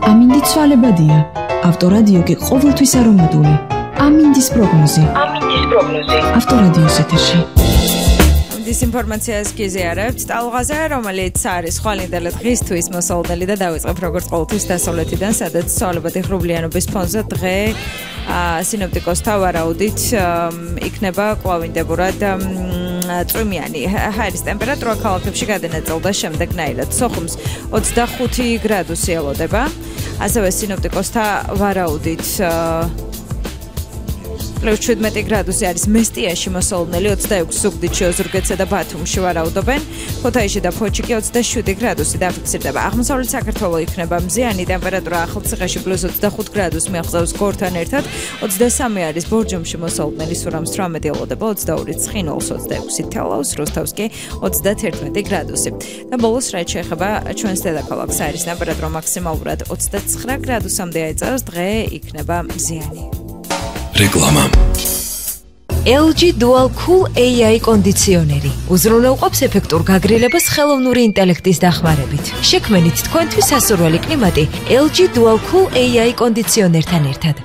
ამინდი ცვალებადია. ავტორადიო კი ყოველთვის არომატული. ამინდის პროგნოზი. ავტორადიოს ეთერში. Ინფორმაციას გიზიარებთ ტალღაზე, რომელიც არის ხვალინდელი დღისთვის მოსალოდნელი და დავიწყებ როგორც ყოველთვის დასავლეთიდან, სადაც ცვალებადი ღრუბლიანობის ფონზე დღე სინოპტიკოსთა ვარაუდით იქნება კვლავინდებურად წვიმიანი. ჰაერის ტემპერატურა ქალაქებში გადანაწილდა შემდეგნაირად. სოხუმს 25 გრადუსი ელოდება. ასევე სინოპტიკოსთა ვარაუდით +17 გრადუსი არის მესტიაში მოსალოდნელი, 26 ზუგდიდში, ოზურგეთსა და ბათუმში ვარაუდობენ. ქუთაისში და ფოთში კი 27 გრადუსი დაფიქსირდება. აღმოსავლეთ საქართველოს იქნება მზიანი, ტემპერატურა ახალციხეში +25 გრადუსს მიაღწევს გორთან ერთად, 23 არის ბორჯომში მოსალოდნელი, სურამს 18 ელოდება, 22 ცხინვალს, 26 თელავს, როსტოვს კი 31 გრადუსი. და ბოლოს რაც შეეხება ჩვენს დედაქალაქს, არის ტემპერატურა მაქსიმალურად 29 გრადუსამდე აიწევს, დღე იქნება მზიანი. რეკლამა. LG Dual Cool AI კონდიციონერი უზრუნველყოფს ეფექტურ გაგრილებას ხელოვნური ინტელექტის დახმარებით. შექმნით თქვენთვის სასურველი კლიმატი LG Dual Cool AI კონდიციონერთან ერთად.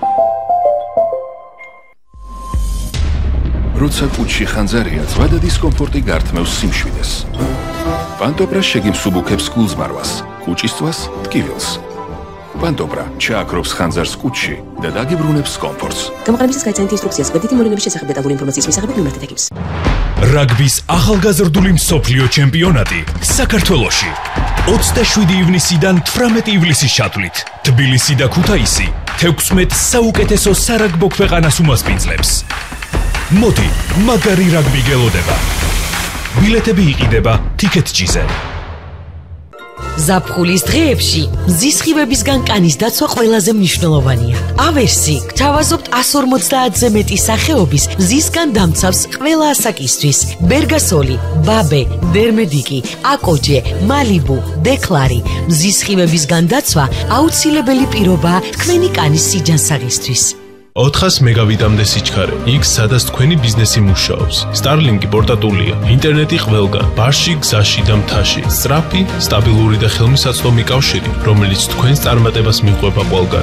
როცა კუჩში ხანძარია, ზვა და დისკომფორტი გართმევს სიმშვიდეს. პანტობრა შეგიმსუბუქებს გულზმარვას, კუჭისთვის ტკივილს. პანტობრა ჩააქრობს ხანძარს კუჩში და დაგიბრუნებს კომფორტს. გამოყენებისას გაიცანით ინსტრუქციას კვეთითი მოვლენების შესახებ დეტალური ინფორმაციის მისაღებად მიმართეთ ეკიპს. რაგბის ახალგაზრდული მსოფლიო ჩემპიონატი საქართველოში 27 ივნისიდან 18 ივლისის ჩათვლით. თბილისი და ქუთაისი 16 საუკეთესო სარაგბო ქვეყანას უმასპინძლებს. მოდი, მაგარი რაგბი გელოდება. ბილეთები იყიდება TicketJet-ზე. ზაფხულის დღეებში მზის სხივებისგან კანის დაცვა ყველაზე მნიშვნელოვანია. ავერსი გთავაზობთ 150-ზე მეტი სახეობის მზისგან დამცავს ყველა ასაკისთვის. ბერგასოლი, ბაბე, დერმედიკი, აკოჯე, მალიბუ, დეკლარი. მზის სხივებისგან დაცვა აუცილებელი პირობაა თქვენი კანის სიჯანსაღისთვის. 400 მეგავიტამდე სიჩქარე. იქ სადაც თქვენი ბიზნესი მუშაობს. Starlink პორტატულია. ინტერნეტი ყველგან, ბარში, გზაში და მთაში. სწრაფი, სტაბილური და ხელმისაწვდომი კავშირი, რომელიც თქვენს წარმატებას მიყვება ყველგან.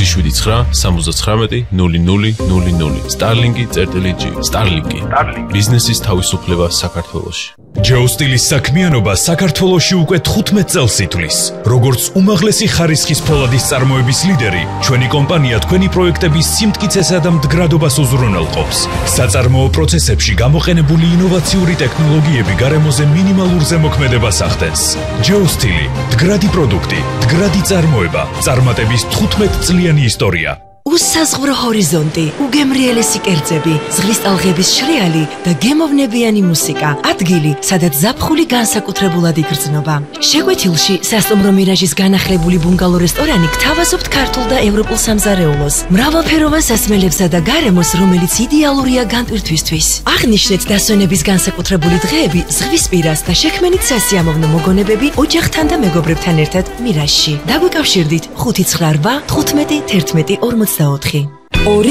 579-79-0000. Starlink.g. Starlink. ბიზნესის თავისუფლება საქართველოში. ჯეოსტილის საქმიანობა საქართველოში უკვე 15 წელს ითვლის. როგორც უმაღლესი ხარისხის ფოლადის წარმოების ლიდერი, ჩვენი კომპანია თქვენი პროექტების სიმტკიცესა და მდგრადობას უზრუნველყოფს. საწარმოო პროცესებში გამოყენებული ინოვაციური ტექნოლოგიები გარემოზე მინიმალურ ზემოქმედებას ახდენს. ჯეოსტილი, მდგრადი პროდუქტი, მდგრადი წარმოება, წარმატების 15 წლიანი ისტორია. უსაზღვრო ჰორიზონტი, უგემრიელესი კერძები, ზღვის ტალღების შრიალი და გემოვნებიანი მუსიკა. ადგილი, სადაც ზაფხული განსაკუთრებულად იგრძნობა. შეკვეთილში სასტუმრო მირაჟის განახლებული ბუნგალო რესტორანი გთავაზობთ ქართულ და ევროპულ სამზარეულოს, მრავალფეროვან სასმელებსა და გარემოს, რომელიც იდეალურია განტვირთვისთვის. აღნიშნეთ დასვენების განსაკუთრებული დღეები ზღვის პირას და შექმნით სასიამოვნო მოგონებები ოჯახთან და მეგობრებთან ერთად მირაჟში. დაგვიკავშირდით 598 15 11 44.